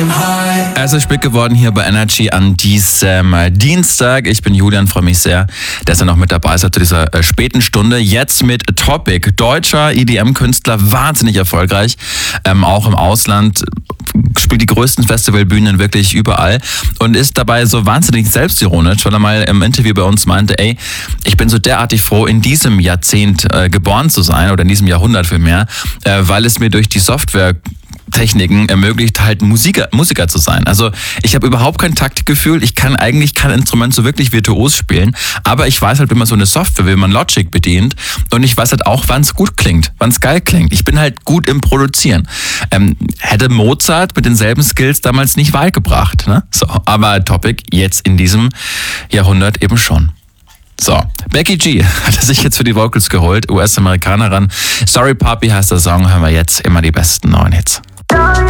Es ist spät geworden hier bei Energy an diesem Dienstag. Ich bin Julian, freue mich sehr, dass ihr noch mit dabei seid zu dieser späten Stunde. Jetzt mit Topic, deutscher EDM-Künstler, wahnsinnig erfolgreich, auch im Ausland, spielt die größten Festivalbühnen wirklich überall und ist dabei so wahnsinnig selbstironisch, weil er mal im Interview bei uns meinte, ey, ich bin so derartig froh, in diesem Jahrzehnt geboren zu sein oder in diesem Jahrhundert vielmehr, weil es mir durch die Softwaretechniken ermöglicht, halt Musiker zu sein. Also ich habe überhaupt kein Taktikgefühl, ich kann eigentlich kein Instrument so wirklich virtuos spielen, aber ich weiß halt, wie man so eine Software, wie man Logic bedient und ich weiß halt auch, wann es gut klingt, wann es geil klingt. Ich bin halt gut im Produzieren. Hätte Mozart mit denselben Skills damals nicht weit gebracht, ne? So, aber Topic jetzt in diesem Jahrhundert eben schon. So, Becky G hat er sich jetzt für die Vocals geholt, US-Amerikanerin. Sorry Papi heißt der Song, hören wir jetzt immer die besten neuen Hits.